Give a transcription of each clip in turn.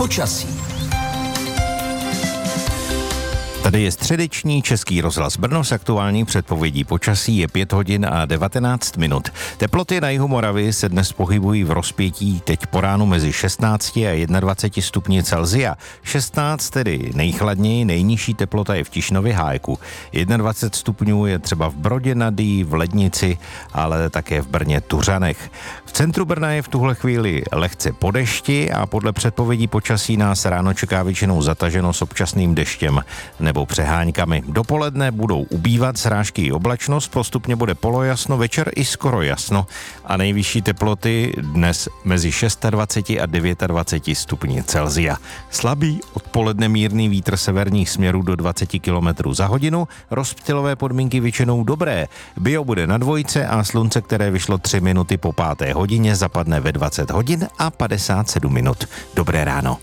počasí. Tady je středeční Český rozhlas Brno s aktuální předpovědí počasí. Je 5 hodin a 19 minut. Teploty na jihu Moravy se dnes pohybují v rozpětí teď po ránu mezi 16 a 21 stupni Celsia. 16 tedy nejchladněji, nejnižší teplota je v Tišnově Hájku. 21 stupňů je třeba v Brodě nad Dyjí, v Lednici, ale také v Brně Tuřanech. V centru Brna je v tuhle chvíli lehce po dešti a podle předpovědí počasí nás ráno čeká většinou zataženo s občasným deštěm nebo přeháňkami. Dopoledne budou ubývat srážky i oblačnost, postupně bude polojasno, večer i skoro jasno a nejvyšší teploty dnes mezi 26 a 29 stupni Celsia. Slabý odpoledne mírný vítr severních směrů do 20 km za hodinu, rozptylové podmínky většinou dobré. Bio bude na dvojce a slunce, které vyšlo 3 minuty po 5. hodině, zapadne ve 20 hodin a 57 minut. Dobré ráno.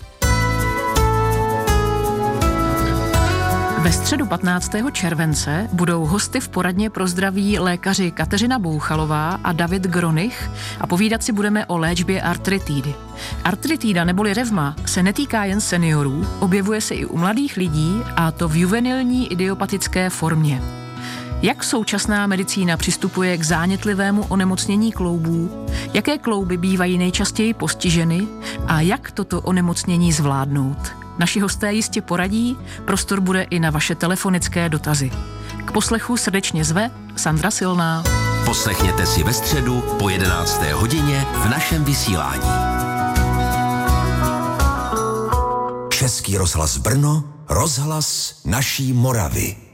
Ve středu 15. července budou hosty v poradně pro zdraví lékaři Kateřina Bouchalová a David Gronich a povídat si budeme o léčbě artritidy. Artritída neboli revma se netýká jen seniorů, objevuje se i u mladých lidí a to v juvenilní idiopatické formě. Jak současná medicína přistupuje k zánětlivému onemocnění kloubů, jaké klouby bývají nejčastěji postiženy a jak toto onemocnění zvládnout? Naši hosté jistě poradí, prostor bude i na vaše telefonické dotazy. K poslechu srdečně zve Sandra Silná. Poslechněte si ve středu po 11. hodině v našem vysílání. Český rozhlas Brno, rozhlas naší Moravy.